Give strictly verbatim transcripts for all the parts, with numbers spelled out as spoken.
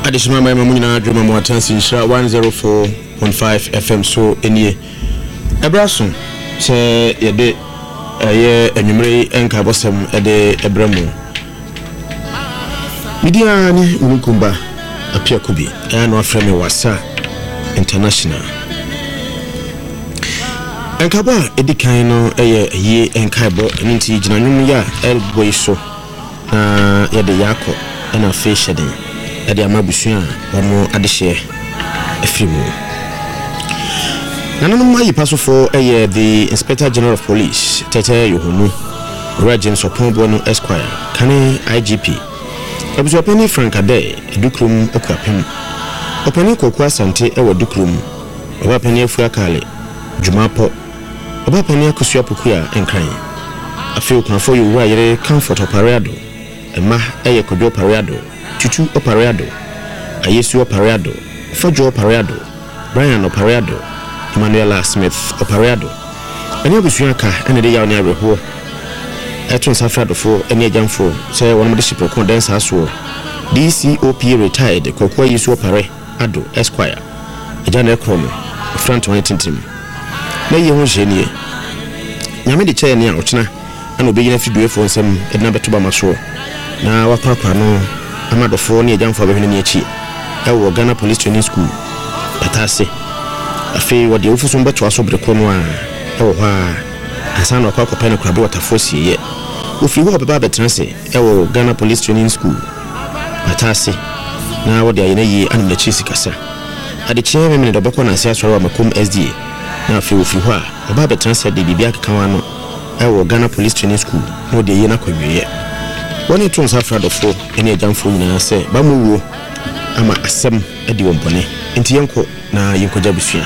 additional my mamuna drama more attention shra one oh four point five F M so enie ebraso se yede eye enwumre enka bosem ede ebramu media ni unukumba apia kubi ya no afreme wasa international enkaba edikan no eye eye enkaibo nti ginanwum ya elboy so na yede yako na fe shedin ede amabusua wono adehye efrimu nananom mayi pasofo eye the Inspector General of Police Tete Yohonu Regent Soponbo no Esquire kane I G P Obisopeni Frank Ade Dukrum Okwapem Openi Kokwa Asante ewo Dukrum Obapeni Afu Akale Jumapo Obapeni Akusua Pokuya enkran afi okunafo Yowura Yere Comfort Oparado Emma eye Kodo Oparado Tutu Oparado Ayesu Oparado Fojo Oparado Brian Oparado Emmanuela Smith Oparado eni obusua ka ene de yawo ne aweho eton safrado fo eni ajanfo se won de shipoko den saso D C O P retired kokwa Yesu Opare Ado Esquire ejana ekrom front one tintim na ye ho jenie nyame de chaye ne a ochina ana obeyina fidue fo nsem edna betoba maso na wakwakwa no amadofo ne ajanfo abehene ne achi ewo Ghana Police Training School patase afi wode ofuso mbeto aso breko no a ewo ha asana akwa kopene krabe watafosi ye ofi ho baba betranse ewo Ghana Police Training School patase na wode ayene yi anum chi sikasa ade chie me me dobeko na sia soro makom S D A na afi ofi ho a baba betranse de bibia kaka no ewo Ghana Police Training School no de yi na kwawie woni tun safrado fo ene ajanfo nyina se ba mu wo ama asem edi wompone enti yenko na yenkoja busua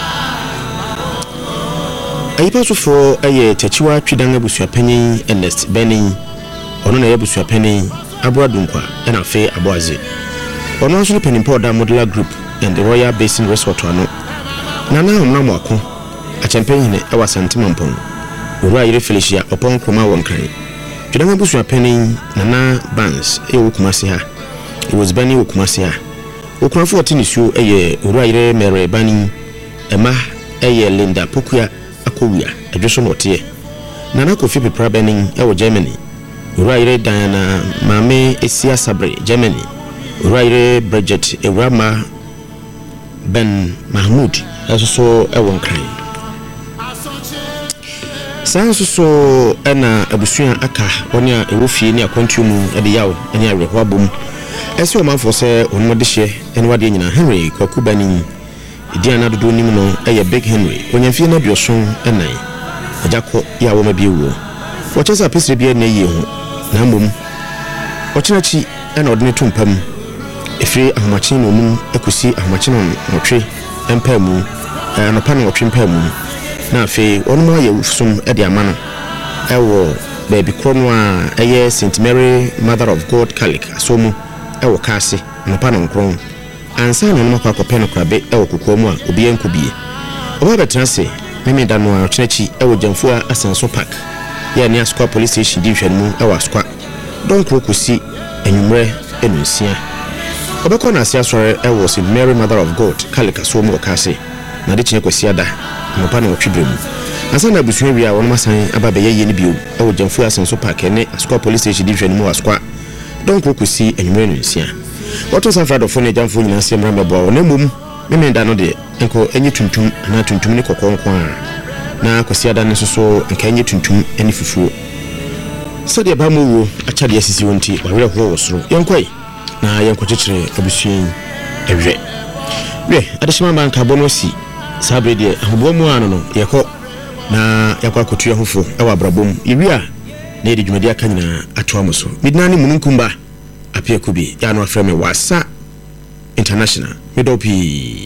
ayipa sofo eye techiwa twidan abusua panyin Ernest Benin ono na yabusua panyin Aboadunkwa na afi Aboaze ono nso panin powder modular group and the Royal Basin Resort ano na na omna mwako achempanyin e wasantima mpon owura yire Felicia opon kroma wonkan twidan abusua panyin Nana Banks e wokumase ha it was Bani wokumase ha okunafo otinisuo eye owura yire Mere Bani ema eye Linda Pokuya akowia adwoso no tie Nana Kofi Pepra Benin ewo Germany owura yire Diana Mame Esia Sabre Germany owura yire Bridget Ewrama Ben Mahmoud asoso ewo nkran sanso so ena abusua aka oni a ewofie ni akwantumu ede yawo eni aweho abom ese o manfo se onmo de hye eni wade nyina Henry Kwaku Bani Diana dodo nim no eye Big Henry onyamfie na bioson enan ajako ya wo mabiewo wochesa pesre bia na yie ho na mbom wochenachi ena odne tumpam efiri ahomachi no mum ekusi ahomachi no notwe empamu anopa no notwe empamu na afi onmo aye ufsum e de amano ewo baby krono a eye Saint Mary Mother of God Catholic asomu ewo kase anopa no nkron ansa no no makwa kopeno krabe ewo kokomu a obi enkubie oba betranse meme da no a chechi ewo jamfu a Asenso Park ya ni Asukwa Police Station division mu ewo Asukwa don krokosi enwumre enunsia obekọ na asia sore ewo Saint Mary Mother of God Catholic asomu okase na de chenye kwasi ada anopa no twidremu ansa na busua wi a won masan ababe ye ni bio ewo jamfu a Asenso Park ne Asukwa Police Station division mu Asukwa don krokosi enwumre enunsia Wato sanfrado fone jamfo nyina se mra mebo na mum meme nda no de enko enyi tuntum na tuntum ni kokonko a na kwasi ada ne soso enka enyi tuntum eni fufuo sade ba mu wo acha de asisi wonti wawere ho wosoro yenkoi na yenko kyekyere abusuan ewe we adeshima banka bonosi sabre de ahobo mu ano no yeko na yakwa kotua hofo ewa brabom yewia na yedi dwumadi aka nyina atwa moso midna ni mununkumba apia kubi ya no aframe wasa international middle p